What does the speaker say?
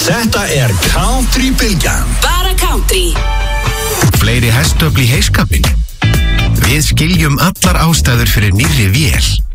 Þetta Country Bylgjan. Bara country. Fleiri hestöfl í heiskapinn. Við skiljum allar ástæður fyrir nýrri vél.